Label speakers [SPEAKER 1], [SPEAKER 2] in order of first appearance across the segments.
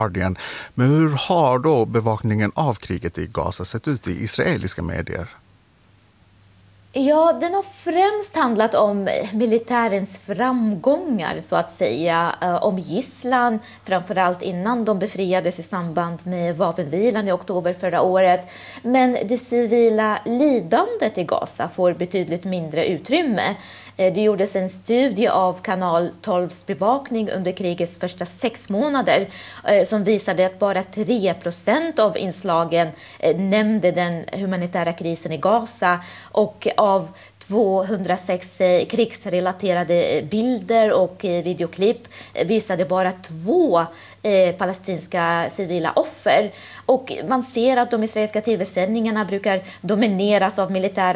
[SPEAKER 1] Guardian. Men hur har då bevakningen av kriget i Gaza sett ut i israeliska medier?
[SPEAKER 2] Ja, den har främst handlat om militärens framgångar så att säga, om gisslan, framförallt innan de befriades i samband med vapenvilan i oktober förra året. Men det civila lidandet i Gaza får betydligt mindre utrymme. Det gjordes en studie av kanal 12s bevakning under krigets första 6 månader som visade att bara 3% av inslagen nämnde den humanitära krisen i Gaza, och av 206 krigsrelaterade bilder och videoklipp visade bara 2 palestinska civila offer. Och man ser att de israeliska tv-sändningarna brukar domineras av militära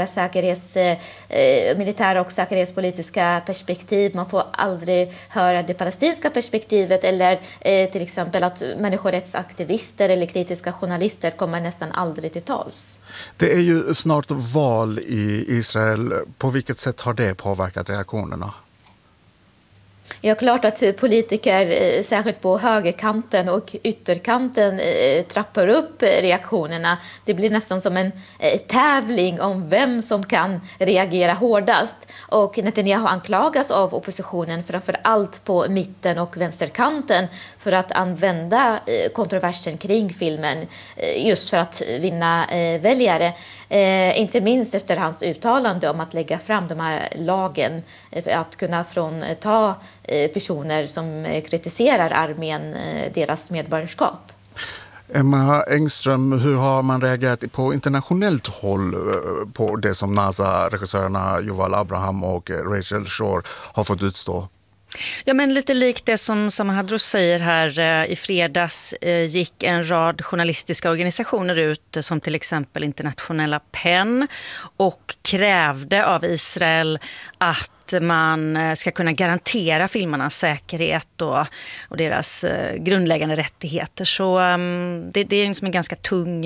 [SPEAKER 2] och säkerhetspolitiska perspektiv. Man får aldrig höra det palestinska perspektivet, eller till exempel att människorättsaktivister eller kritiska journalister kommer nästan aldrig till tals.
[SPEAKER 1] Det är ju snart val i Israel. På vilket sätt har det påverkat reaktionerna?
[SPEAKER 2] Ja, klart att politiker, särskilt på högerkanten och ytterkanten, trappar upp reaktionerna. Det blir nästan som en tävling om vem som kan reagera hårdast. Och Netanyahu anklagas av oppositionen, framför allt på mitten och vänsterkanten, för att använda kontroversen kring filmen just för att vinna väljare. Inte minst efter hans uttalande om att lägga fram de här lagen för att kunna frånta personer som kritiserar armén deras medborgarskap.
[SPEAKER 1] Emma Engström, hur har man reagerat på internationellt håll på det som NASA-regissörerna Yuval Abraham och Rachel Shore har fått utstå?
[SPEAKER 3] Ja, men lite likt det som Samar Hadros säger här, i fredags gick en rad journalistiska organisationer ut, som till exempel Internationella PEN, och krävde av Israel att man ska kunna garantera filmarnas säkerhet och deras grundläggande rättigheter. Så det är liksom en ganska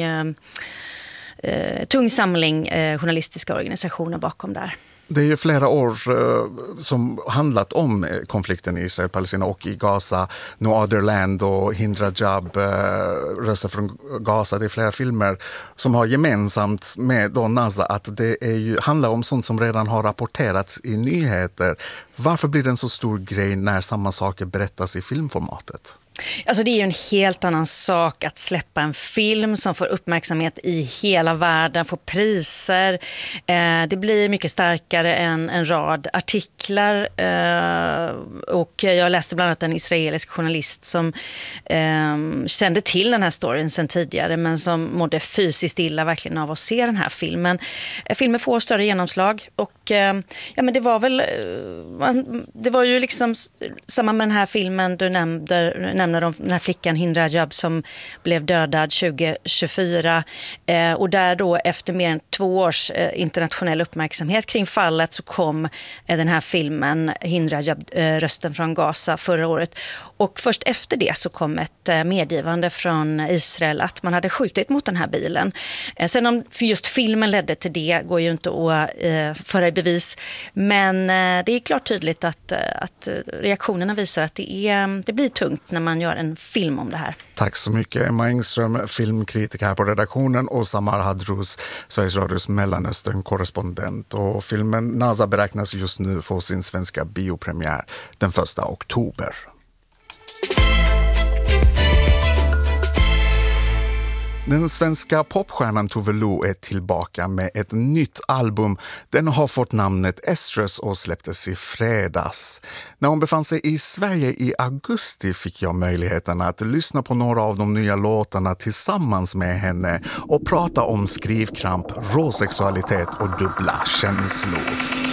[SPEAKER 3] tung samling journalistiska organisationer bakom där.
[SPEAKER 1] Det är ju flera år som handlat om konflikten i Israel, Palestina och i Gaza. No Other Land och Hindrajab, Röster från Gaza. Det är flera filmer som har gemensamt med då NASA att det handlar om sånt som redan har rapporterats i nyheter. Varför blir det en så stor grej när samma saker berättas i filmformatet?
[SPEAKER 3] Alltså det är ju en helt annan sak att släppa en film som får uppmärksamhet i hela världen, får priser. Det blir mycket starkare än en rad artiklar. Och jag läste bland annat en israelisk journalist som kände till den här storyn sedan tidigare, men som mådde fysiskt illa verkligen av att se den här filmen. Filmen får större genomslag, och ja, men det var ju liksom samma med den här filmen du nämner om den här flickan Hindrajab som blev dödad 2024, och där då efter mer än 2 års internationell uppmärksamhet kring fallet så kom den här filmen Hindrajab, Rösten från Gaza, förra året, och först efter det så kom ett medgivande från Israel att man hade skjutit mot den här bilen. Sen om just filmen ledde till det går ju inte att föra i bevis, men det är klart tydligt att reaktionerna visar att det blir tungt när man gör en film om det här.
[SPEAKER 1] Tack så mycket Emma Engström, filmkritiker här på redaktionen, och Samar Hadros, Sveriges Radios Mellanöstern-korrespondent. Och filmen NASA beräknas just nu få sin svenska biopremiär den 1 oktober. Den svenska popstjärnan Tove Lo är tillbaka med ett nytt album. Den har fått namnet Estrus och släpptes i fredags. När hon befann sig i Sverige i augusti fick jag möjligheten att lyssna på några av de nya låtarna tillsammans med henne och prata om skrivkramp, råsexualitet och dubbla känslor.